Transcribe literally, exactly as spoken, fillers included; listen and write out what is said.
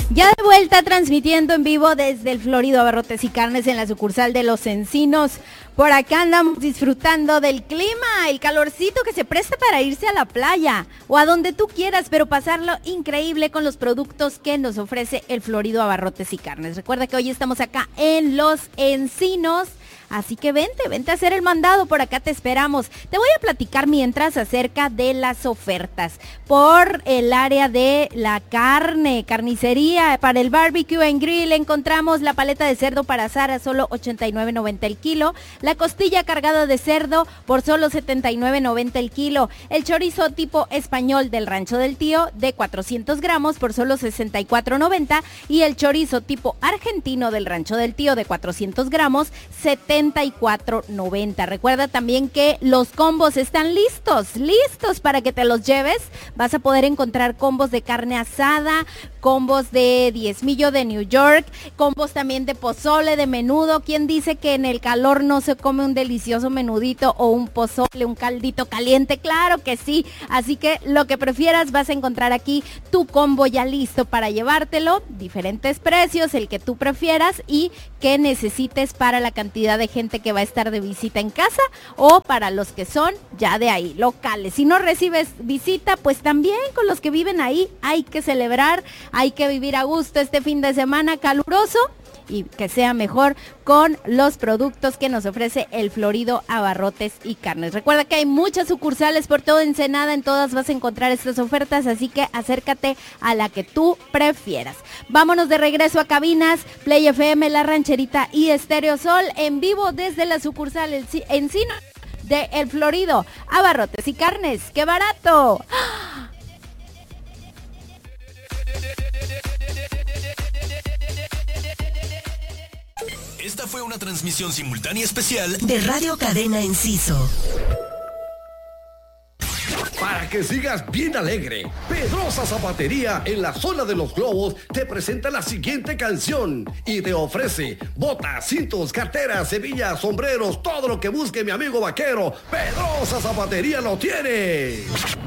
Ya de vuelta transmitiendo en vivo desde el Florido Abarrotes y Carnes en la sucursal de Los Encinos. Por acá andamos disfrutando del clima, el calorcito que se presta para irse a la playa o a donde tú quieras, pero pasarlo increíble con los productos que nos ofrece el Florido Abarrotes y Carnes. Recuerda que hoy estamos acá en Los Encinos. Así que vente, vente a hacer el mandado, por acá te esperamos. Te voy a platicar mientras acerca de las ofertas. Por el área de la carne, carnicería, para el barbecue and grill encontramos la paleta de cerdo para asar a solo ochenta y nueve noventa el kilo, la costilla cargada de cerdo por solo setenta y nueve noventa el kilo, el chorizo tipo español del Rancho del Tío de cuatrocientos gramos por solo sesenta y cuatro noventa y el chorizo tipo argentino del Rancho del Tío de cuatrocientos gramos, setenta y cuatro noventa. Recuerda también que los combos están listos, listos para que te los lleves. Vas a poder encontrar combos de carne asada, combos de diezmillo de New York, combos también de pozole, de menudo. ¿Quién dice que en el calor no se come un delicioso menudito o un pozole, un caldito caliente? Claro que sí. Así que lo que prefieras vas a encontrar aquí tu combo ya listo para llevártelo. Diferentes precios, el que tú prefieras y que necesites para la cantidad de gente que va a estar de visita en casa o para los que son ya de ahí, locales. Si no recibes visita, pues también con los que viven ahí hay que celebrar, hay que vivir a gusto este fin de semana caluroso y que sea mejor con los productos que nos ofrece el Florido Abarrotes y Carnes. Recuerda que hay muchas sucursales por todo Ensenada, en todas vas a encontrar estas ofertas, así que acércate a la que tú prefieras. Vámonos de regreso a cabinas, Play F M, La Rancherita y Estéreo Sol, en vivo desde la sucursal Encino de El Florido Abarrotes y Carnes. ¡Qué barato! Esta fue una transmisión simultánea especial de Radio Cadena Enciso. Para que sigas bien alegre, Pedrosa Zapatería en la zona de los globos te presenta la siguiente canción y te ofrece botas, cintos, carteras, hebillas, sombreros, todo lo que busque mi amigo vaquero. Pedrosa Zapatería lo tiene.